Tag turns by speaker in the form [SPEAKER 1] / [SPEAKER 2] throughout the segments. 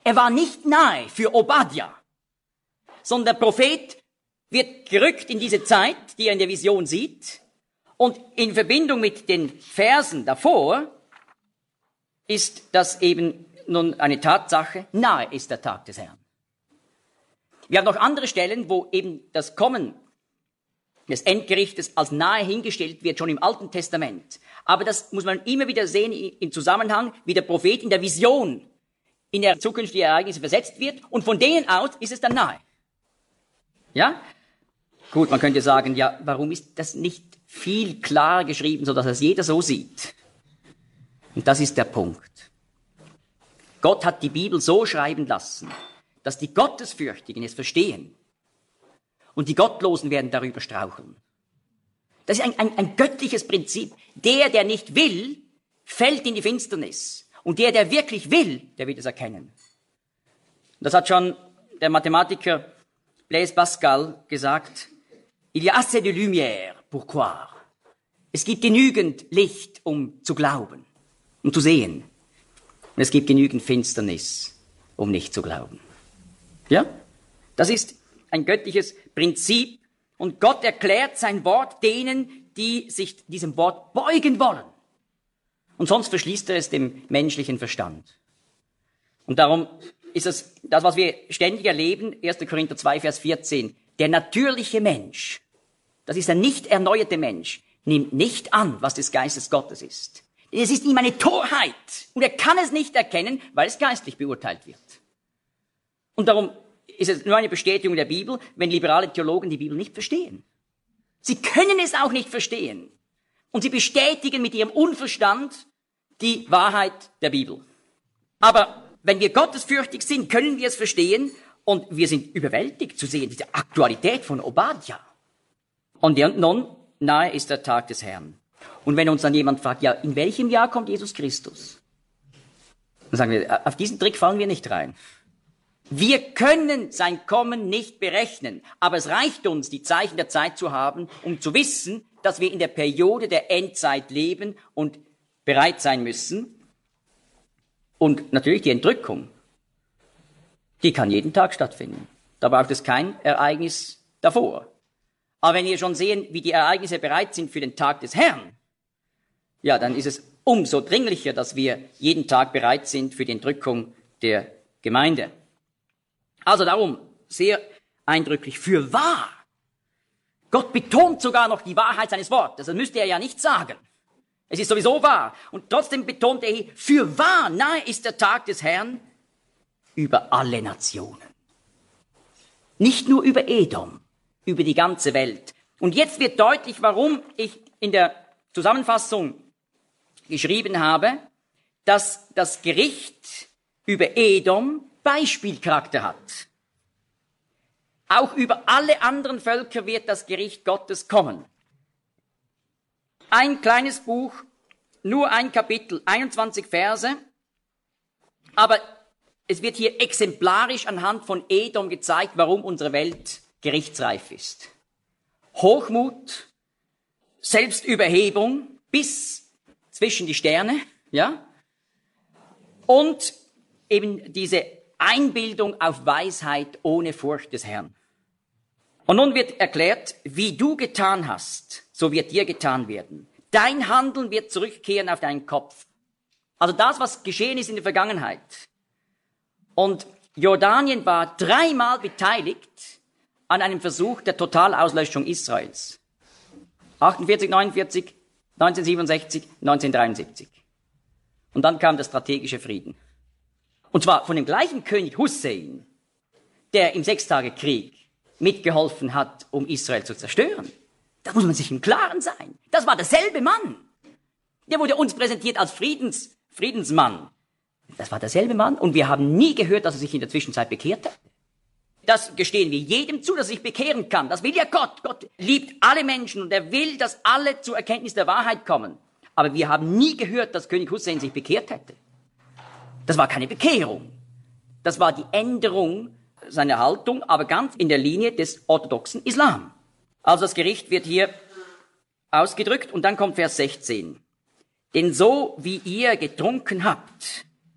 [SPEAKER 1] Er war nicht nahe für Obadja, sondern der Prophet wird gerückt in diese Zeit, die er in der Vision sieht, und in Verbindung mit den Versen davor ist das eben nun eine Tatsache, nahe ist der Tag des Herrn. Wir haben noch andere Stellen, wo eben das Kommen des Endgerichtes als nahe hingestellt wird, schon im Alten Testament. Aber das muss man immer wieder sehen im Zusammenhang, wie der Prophet in der Vision in der zukünftigen Ereignisse versetzt wird, und von denen aus ist es dann nahe. Ja? Gut, man könnte sagen, ja, warum ist das nicht viel klarer geschrieben, sodass es jeder so sieht? Und das ist der Punkt. Gott hat die Bibel so schreiben lassen, dass die Gottesfürchtigen es verstehen und die Gottlosen werden darüber straucheln. Das ist ein göttliches Prinzip. Der nicht will, fällt in die Finsternis. Und der wirklich will, der wird es erkennen. Das hat schon der Mathematiker Blaise Pascal gesagt, il y a assez de lumière pour croire. Es gibt genügend Licht, um zu glauben, um zu sehen. Und es gibt genügend Finsternis, um nicht zu glauben. Ja? Das ist ein göttliches Prinzip. Und Gott erklärt sein Wort denen, die sich diesem Wort beugen wollen. Und sonst verschließt er es dem menschlichen Verstand. Und darum ist es das, was wir ständig erleben, 1. Korinther 2, Vers 14. Der natürliche Mensch, das ist der nicht erneuerte Mensch, nimmt nicht an, was des Geistes Gottes ist. Es ist ihm eine Torheit. Und er kann es nicht erkennen, weil es geistlich beurteilt wird. Und darum ist es nur eine Bestätigung der Bibel, wenn liberale Theologen die Bibel nicht verstehen. Sie können es auch nicht verstehen. Und sie bestätigen mit ihrem Unverstand die Wahrheit der Bibel. Aber wenn wir gottesfürchtig sind, können wir es verstehen, und wir sind überwältigt zu sehen, diese Aktualität von Obadja. Und nun, nahe ist der Tag des Herrn. Und wenn uns dann jemand fragt, ja, in welchem Jahr kommt Jesus Christus? Dann sagen wir, auf diesen Trick fallen wir nicht rein. Wir können sein Kommen nicht berechnen, aber es reicht uns, die Zeichen der Zeit zu haben, um zu wissen, dass wir in der Periode der Endzeit leben und bereit sein müssen. Und natürlich die Entrückung, die kann jeden Tag stattfinden. Da braucht es kein Ereignis davor. Aber wenn wir schon sehen, wie die Ereignisse bereit sind für den Tag des Herrn, ja, dann ist es umso dringlicher, dass wir jeden Tag bereit sind für die Entrückung der Gemeinde. Also darum, sehr eindrücklich, für wahr. Gott betont sogar noch die Wahrheit seines Wortes. Das müsste er ja nicht sagen. Es ist sowieso wahr. Und trotzdem betont er hier, für wahr, nahe ist der Tag des Herrn über alle Nationen. Nicht nur über Edom, über die ganze Welt. Und jetzt wird deutlich, warum ich in der Zusammenfassung geschrieben habe, dass das Gericht über Edom Beispielcharakter hat. Auch über alle anderen Völker wird das Gericht Gottes kommen. Ein kleines Buch, nur ein Kapitel, 21 Verse, aber es wird hier exemplarisch anhand von Edom gezeigt, warum unsere Welt gerichtsreif ist. Hochmut, Selbstüberhebung bis zwischen die Sterne, ja, und eben diese Einbildung auf Weisheit ohne Furcht des Herrn. Und nun wird erklärt, wie du getan hast, so wird dir getan werden. Dein Handeln wird zurückkehren auf deinen Kopf. Also das, was geschehen ist in der Vergangenheit. Und Jordanien war 3-mal beteiligt an einem Versuch der Totalauslöschung Israels. 48, 49, 1967, 1973. Und dann kam der strategische Frieden. Und zwar von dem gleichen König Hussein, der im Sechstagekrieg mitgeholfen hat, um Israel zu zerstören. Da muss man sich im Klaren sein. Das war derselbe Mann. Der wurde uns präsentiert als Friedensmann. Das war derselbe Mann. Und wir haben nie gehört, dass er sich in der Zwischenzeit bekehrt hat. Das gestehen wir jedem zu, dass er sich bekehren kann. Das will ja Gott. Gott liebt alle Menschen und er will, dass alle zur Erkenntnis der Wahrheit kommen. Aber wir haben nie gehört, dass König Hussein sich bekehrt hätte. Das war keine Bekehrung. Das war die Änderung seiner Haltung, aber ganz in der Linie des orthodoxen Islam. Also das Gericht wird hier ausgedrückt und dann kommt Vers 16. Denn so wie ihr getrunken habt,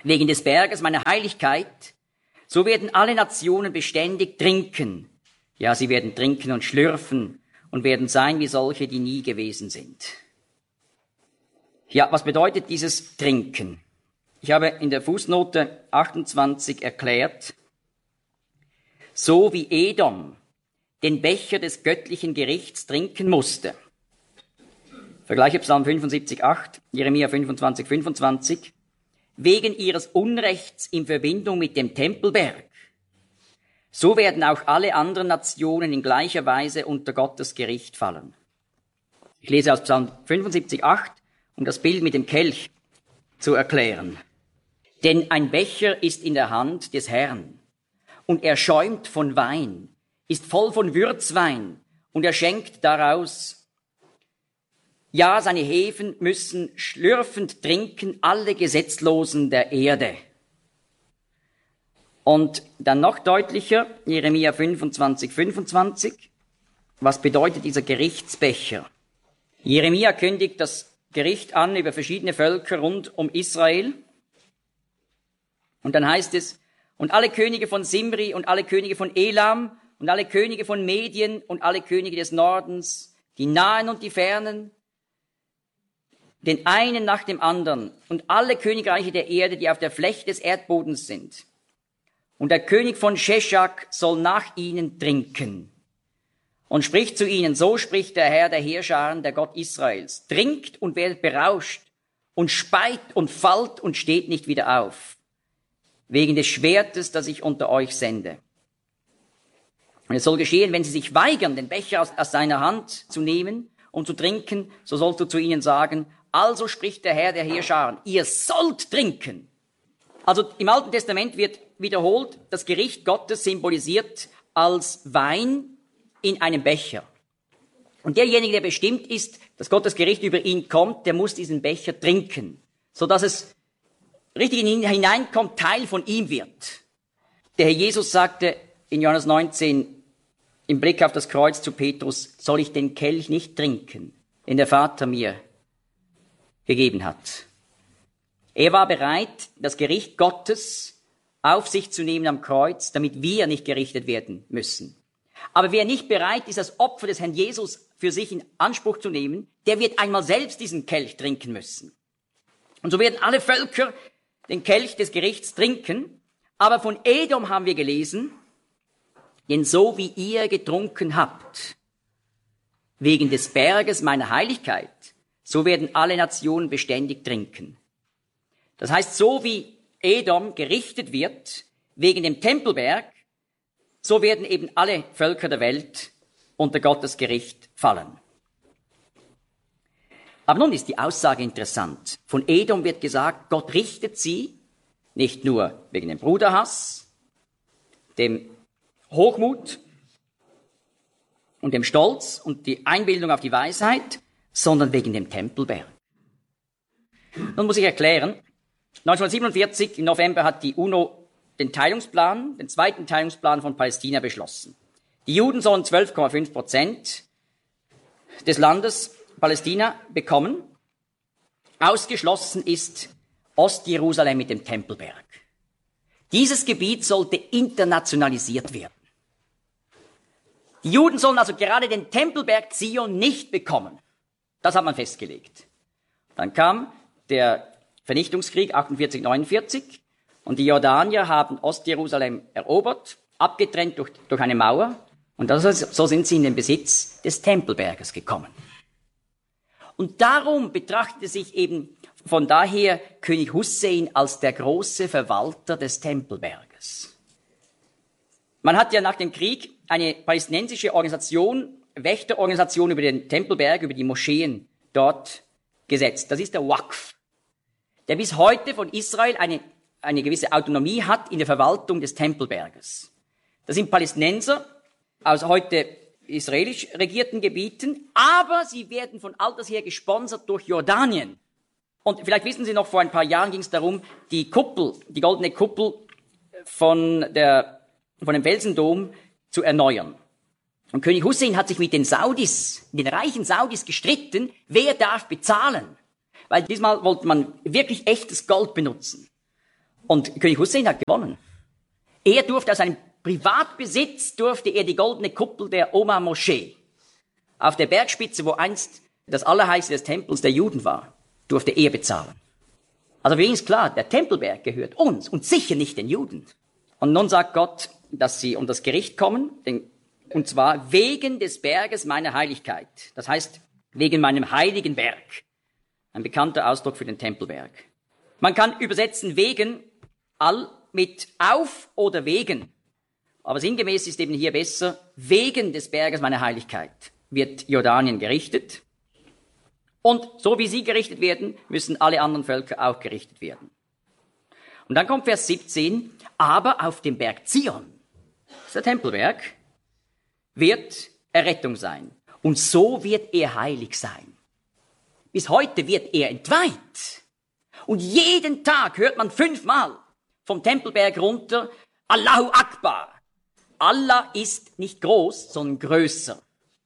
[SPEAKER 1] wegen des Berges meiner Heiligkeit, so werden alle Nationen beständig trinken. Ja, sie werden trinken und schlürfen und werden sein wie solche, die nie gewesen sind. Ja, was bedeutet dieses Trinken? Ich habe in der Fußnote 28 erklärt, so wie Edom den Becher des göttlichen Gerichts trinken musste. Vergleiche Psalm 75,8, Jeremia 25,25. Wegen ihres Unrechts in Verbindung mit dem Tempelberg. So werden auch alle anderen Nationen in gleicher Weise unter Gottes Gericht fallen. Ich lese aus Psalm 75,8, um das Bild mit dem Kelch zu erklären. Denn ein Becher ist in der Hand des Herrn, und er schäumt von Wein, ist voll von Würzwein, und er schenkt daraus. Ja, seine Hefen müssen schlürfend trinken alle Gesetzlosen der Erde. Und dann noch deutlicher, Jeremia 25,25. Was bedeutet dieser Gerichtsbecher? Jeremia kündigt das Gericht an über verschiedene Völker rund um Israel. Und dann heißt es, und alle Könige von Simri und alle Könige von Elam und alle Könige von Medien und alle Könige des Nordens, die Nahen und die Fernen, den einen nach dem anderen und alle Königreiche der Erde, die auf der Fläche des Erdbodens sind. Und der König von Sheshak soll nach ihnen trinken und spricht zu ihnen, so spricht der Herr der Heerscharen, der Gott Israels, trinkt und werdet berauscht und speit und fallt und steht nicht wieder auf, wegen des Schwertes, das ich unter euch sende. Und es soll geschehen, wenn sie sich weigern, den Becher aus seiner Hand zu nehmen und zu trinken, so sollst du zu ihnen sagen, also spricht der Herr der Heerscharen, ihr sollt trinken. Also im Alten Testament wird wiederholt das Gericht Gottes symbolisiert als Wein in einem Becher. Und derjenige, der bestimmt ist, dass Gottes Gericht über ihn kommt, der muss diesen Becher trinken, sodass es richtig in ihn hineinkommt, Teil von ihm wird. Der Herr Jesus sagte in Johannes 19 im Blick auf das Kreuz zu Petrus, soll ich den Kelch nicht trinken, den der Vater mir gegeben hat. Er war bereit, das Gericht Gottes auf sich zu nehmen am Kreuz, damit wir nicht gerichtet werden müssen. Aber wer nicht bereit ist, das Opfer des Herrn Jesus für sich in Anspruch zu nehmen, der wird einmal selbst diesen Kelch trinken müssen. Und so werden alle Völker den Kelch des Gerichts trinken. Aber von Edom haben wir gelesen, denn so wie ihr getrunken habt, wegen des Berges meiner Heiligkeit, so werden alle Nationen beständig trinken. Das heißt, so wie Edom gerichtet wird wegen dem Tempelberg, so werden eben alle Völker der Welt unter Gottes Gericht fallen. Aber nun ist die Aussage interessant. Von Edom wird gesagt, Gott richtet sie nicht nur wegen dem Bruderhass, dem Hochmut und dem Stolz und die Einbildung auf die Weisheit, sondern wegen dem Tempelberg. Nun muss ich erklären, 1947 im November hat die UNO den Teilungsplan, den zweiten Teilungsplan von Palästina beschlossen. Die Juden sollen 12,5% des Landes Palästina bekommen. Ausgeschlossen ist Ostjerusalem mit dem Tempelberg. Dieses Gebiet sollte internationalisiert werden. Die Juden sollen also gerade den Tempelberg Zion nicht bekommen. Das hat man festgelegt. Dann kam der Vernichtungskrieg 48-49 und die Jordanier haben Ostjerusalem erobert, abgetrennt durch eine Mauer und so sind sie in den Besitz des Tempelberges gekommen. Und darum betrachtete sich eben von daher König Hussein als der große Verwalter des Tempelberges. Man hat ja nach dem Krieg eine palästinensische Organisation, Wächterorganisation über den Tempelberg, über die Moscheen dort gesetzt. Das ist der Waqf, der bis heute von Israel eine gewisse Autonomie hat in der Verwaltung des Tempelberges. Das sind Palästinenser aus heute israelisch regierten Gebieten, aber sie werden von alters her gesponsert durch Jordanien. Und vielleicht wissen Sie noch, vor ein paar Jahren ging es darum, die goldene Kuppel von dem Felsendom zu erneuern. Und König Hussein hat sich mit den reichen Saudis gestritten, wer darf bezahlen. Weil diesmal wollte man wirklich echtes Gold benutzen. Und König Hussein hat gewonnen. Er durfte aus seinem Privatbesitz, durfte er die goldene Kuppel der Omar-Moschee auf der Bergspitze, wo einst das Allerheiligste des Tempels der Juden war, durfte er bezahlen. Also für ihn ist klar, der Tempelberg gehört uns und sicher nicht den Juden. Und nun sagt Gott, dass sie um das Gericht kommen, und zwar wegen des Berges meiner Heiligkeit. Das heißt, wegen meinem heiligen Berg. Ein bekannter Ausdruck für den Tempelberg. Man kann übersetzen wegen mit auf oder wegen. Aber sinngemäß ist eben hier besser, wegen des Berges meiner Heiligkeit wird Jordanien gerichtet. Und so wie sie gerichtet werden, müssen alle anderen Völker auch gerichtet werden. Und dann kommt Vers 17, aber auf dem Berg Zion, das ist der Tempelberg, wird Errettung sein. Und so wird er heilig sein. Bis heute wird er entweiht. Und jeden Tag hört man 5-mal vom Tempelberg runter, Allahu Akbar. Allah ist nicht groß, sondern größer.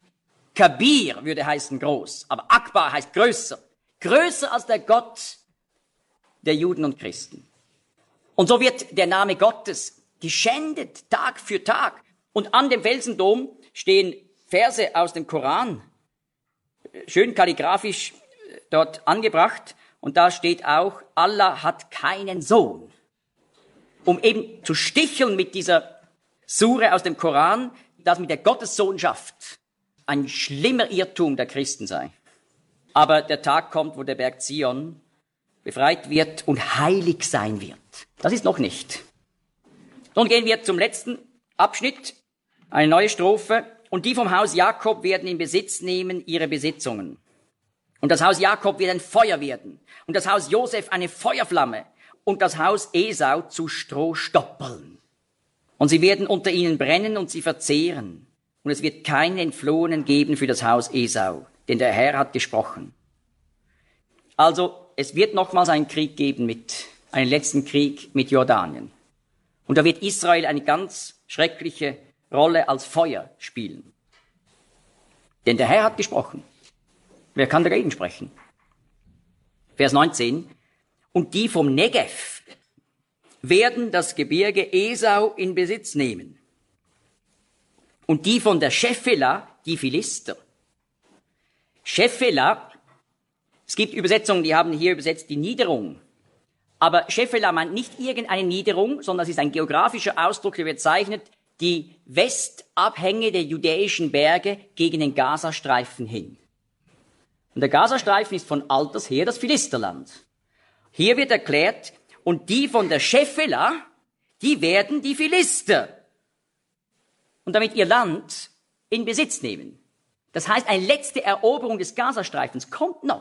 [SPEAKER 1] Kabir würde heißen groß, aber Akbar heißt größer. Größer als der Gott der Juden und Christen. Und so wird der Name Gottes geschändet, Tag für Tag. Und an dem Felsendom stehen Verse aus dem Koran, schön kalligraphisch dort angebracht. Und da steht auch, Allah hat keinen Sohn. Um eben zu sticheln mit dieser Sure aus dem Koran, dass mit der Gottessohnschaft ein schlimmer Irrtum der Christen sei. Aber der Tag kommt, wo der Berg Zion befreit wird und heilig sein wird. Das ist noch nicht. Nun gehen wir zum letzten Abschnitt, eine neue Strophe. Und die vom Haus Jakob werden in Besitz nehmen ihre Besitzungen. Und das Haus Jakob wird ein Feuer werden. Und das Haus Josef eine Feuerflamme. Und das Haus Esau zu Strohstoppeln. Und sie werden unter ihnen brennen und sie verzehren. Und es wird keinen Entflohenen geben für das Haus Esau, denn der Herr hat gesprochen. Also, es wird nochmals einen Krieg geben einen letzten Krieg mit Jordanien. Und da wird Israel eine ganz schreckliche Rolle als Feuer spielen. Denn der Herr hat gesprochen. Wer kann dagegen sprechen? Vers 19. Und die vom Negev werden das Gebirge Esau in Besitz nehmen. Und die von der Schefela, die Philister. Schefela, es gibt Übersetzungen, die haben hier übersetzt die Niederung. Aber Schefela meint nicht irgendeine Niederung, sondern es ist ein geografischer Ausdruck, der bezeichnet die Westabhänge der judäischen Berge gegen den Gazastreifen hin. Und der Gazastreifen ist von alters her das Philisterland. Hier wird erklärt, und die von der Schefela, die werden die Philister. Und damit ihr Land in Besitz nehmen. Das heißt, eine letzte Eroberung des Gazastreifens kommt noch.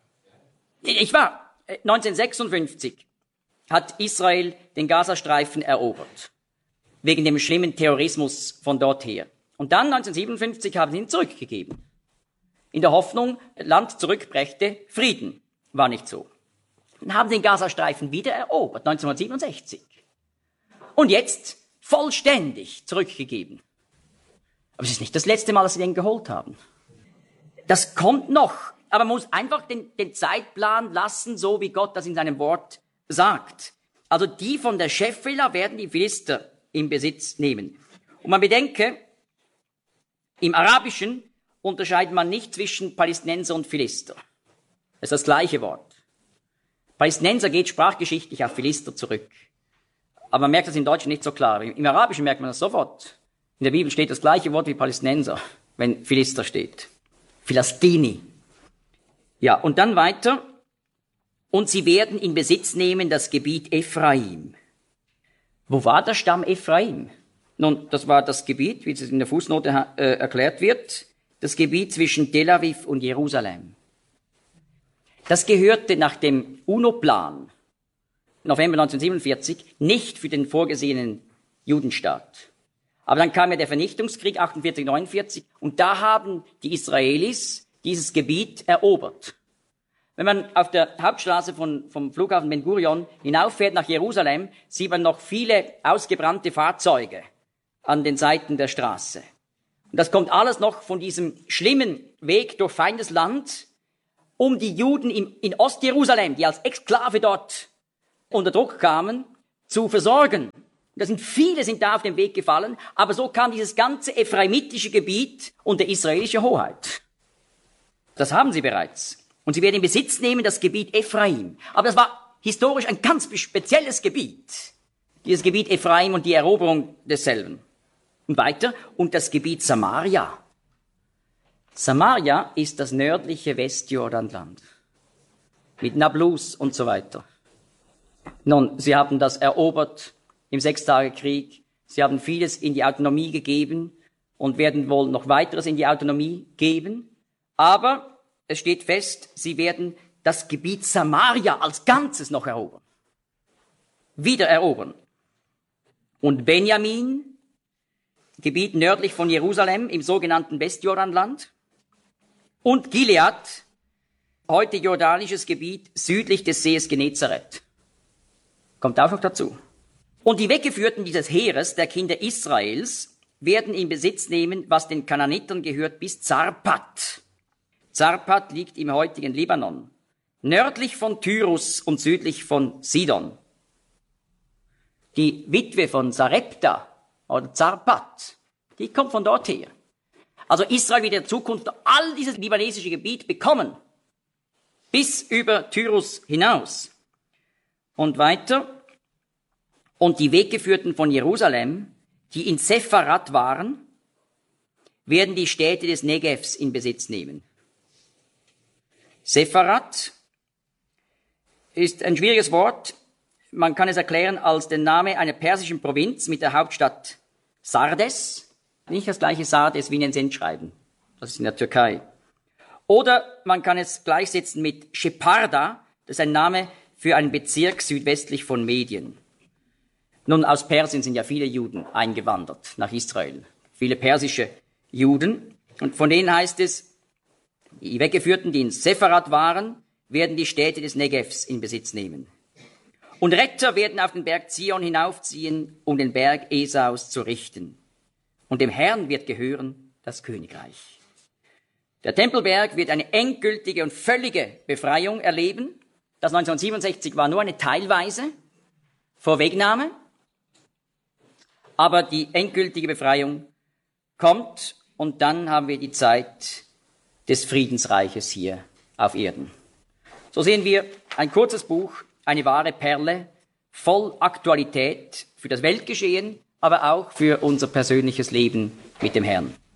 [SPEAKER 1] 1956 hat Israel den Gazastreifen erobert. Wegen dem schlimmen Terrorismus von dort her. Und dann 1957 haben sie ihn zurückgegeben. In der Hoffnung, Land zurückbrächte Frieden. War nicht so. Dann haben sie den Gazastreifen wieder erobert, 1967. Und jetzt vollständig zurückgegeben. Aber es ist nicht das letzte Mal, dass sie den geholt haben. Das kommt noch. Aber man muss einfach den Zeitplan lassen, so wie Gott das in seinem Wort sagt. Also die von der Schefela werden die Philister in Besitz nehmen. Und man bedenke, im Arabischen unterscheidet man nicht zwischen Palästinenser und Philister. Das ist das gleiche Wort. Palästinenser geht sprachgeschichtlich auf Philister zurück. Aber man merkt das im Deutschen nicht so klar. Im Arabischen merkt man das sofort. In der Bibel steht das gleiche Wort wie Palästinenser, wenn Philister steht. Philistini. Ja, und dann weiter. Und sie werden in Besitz nehmen das Gebiet Ephraim. Wo war der Stamm Ephraim? Nun, das war das Gebiet, wie es in der Fußnote erklärt wird, das Gebiet zwischen Tel Aviv und Jerusalem. Das gehörte nach dem UNO-Plan, November 1947, nicht für den vorgesehenen Judenstaat. Aber dann kam ja der Vernichtungskrieg 48-49 und da haben die Israelis dieses Gebiet erobert. Wenn man auf der Hauptstraße vom Flughafen Ben Gurion hinauffährt nach Jerusalem, sieht man noch viele ausgebrannte Fahrzeuge an den Seiten der Straße. Und das kommt alles noch von diesem schlimmen Weg durch Feindesland, um die Juden in Ostjerusalem, die als Exklave dort unter Druck kamen, zu versorgen. Viele sind da auf den Weg gefallen, aber so kam dieses ganze ephraimitische Gebiet unter israelische Hoheit. Das haben sie bereits. Und sie werden in Besitz nehmen, das Gebiet Ephraim. Aber das war historisch ein ganz spezielles Gebiet. Dieses Gebiet Ephraim und die Eroberung desselben. Und weiter, und das Gebiet Samaria. Samaria ist das nördliche Westjordanland. Mit Nablus und so weiter. Nun, sie haben das erobert im Sechstagekrieg. Sie haben vieles in die Autonomie gegeben und werden wohl noch weiteres in die Autonomie geben. Aber es steht fest, sie werden das Gebiet Samaria als Ganzes noch erobern. Wieder erobern. Und Benjamin, Gebiet nördlich von Jerusalem im sogenannten Westjordanland. Und Gilead, heute jordanisches Gebiet südlich des Sees Genezareth. Kommt auch noch dazu. Und die Weggeführten dieses Heeres, der Kinder Israels, werden in Besitz nehmen, was den Kanaanitern gehört, bis Zarpat. Zarpat liegt im heutigen Libanon, nördlich von Tyrus und südlich von Sidon. Die Witwe von Sarepta oder Zarpat, die kommt von dort her. Also Israel wird in der Zukunft all dieses libanesische Gebiet bekommen, bis über Tyrus hinaus. Und weiter, und die Weggeführten von Jerusalem, die in Sepharat waren, werden die Städte des Negevs in Besitz nehmen. Sepharat ist ein schwieriges Wort. Man kann es erklären als den Name einer persischen Provinz mit der Hauptstadt Sardes. Nicht das gleiche Sardes wie in den Sendschreiben. Das ist in der Türkei. Oder man kann es gleichsetzen mit Sheparda. Das ist ein Name für einen Bezirk südwestlich von Medien. Nun, aus Persien sind ja viele Juden eingewandert nach Israel. Viele persische Juden. Und von denen heißt es, die Weggeführten, die in Sepharat waren, werden die Städte des Negevs in Besitz nehmen. Und Retter werden auf den Berg Zion hinaufziehen, um den Berg Esaus zu richten. Und dem Herrn wird gehören das Königreich. Der Tempelberg wird eine endgültige und völlige Befreiung erleben. Das 1967 war nur eine teilweise Vorwegnahme. Aber die endgültige Befreiung kommt und dann haben wir die Zeit des Friedensreiches hier auf Erden. So sehen wir ein kurzes Buch, eine wahre Perle, voll Aktualität für das Weltgeschehen, aber auch für unser persönliches Leben mit dem Herrn.